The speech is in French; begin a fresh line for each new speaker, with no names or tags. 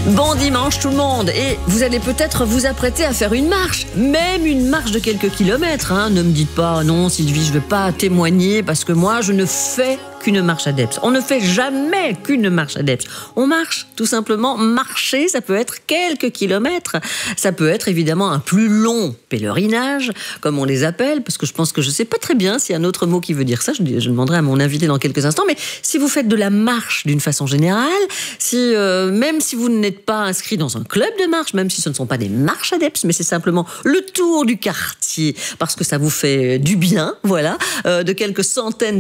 Bon dimanche tout le monde, et vous allez peut-être vous apprêter à faire une marche, même une marche de quelques kilomètres. Ne me dites pas non Sylvie, je ne vais pas témoigner parce que moi je ne fais qu'une marche adepte. On ne fait jamais qu'une marche adepte. On marche, tout simplement. Marcher, ça peut être quelques kilomètres. Ça peut être évidemment un plus long pèlerinage, comme on les appelle, parce que je pense que je ne sais pas très bien s'il y a un autre mot qui veut dire ça. Je demanderai à mon invité dans quelques instants. Mais si vous faites de la marche d'une façon générale, même si vous n'êtes pas inscrit dans un club de marche, même si ce ne sont pas des marches adeptes, mais c'est simplement le tour du quartier, parce que ça vous fait du bien, voilà, de quelques centaines